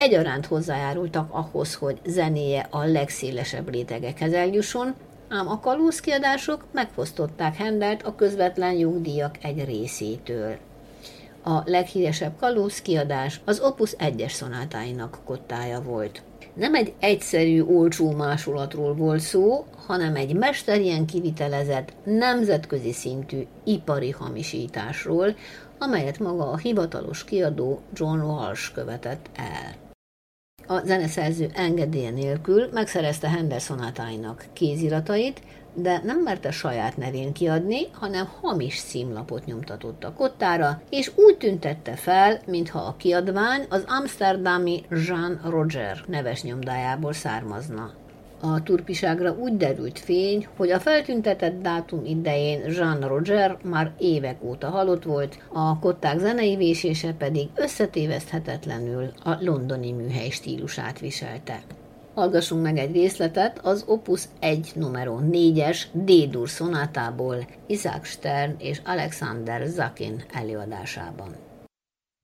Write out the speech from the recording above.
egyaránt hozzájárultak ahhoz, hogy zenéje a legszélesebb rétegekhez eljusson, ám a kalózkiadások megfosztották Handelt a közvetlen jogdíjak egy részétől. A leghíresebb kalózkiadás az Opus 1-es szonátáinak kottája volt. Nem egy egyszerű, olcsó másolatról volt szó, hanem egy mesterien kivitelezett, nemzetközi szintű ipari hamisításról, amelyet maga a hivatalos kiadó John Walsh követett el. A zeneszerző engedélye nélkül megszerezte Handel szonátáinak kéziratait, de nem merte saját nevén kiadni, hanem hamis címlapot nyomtatott a kottára, és úgy tüntette fel, mintha a kiadvány az amszterdami Jean Roger neves nyomdájából származna. A turpiságra úgy derült fény, hogy a feltüntetett dátum idején Jean Roger már évek óta halott volt, a kották zenei vésése pedig összetéveszthetetlenül a londoni műhely stílusát viselte. Hallgassunk meg egy részletet az Opus 1 numero 4-es D-dur szonátából Isaac Stern és Alexander Zakin előadásában.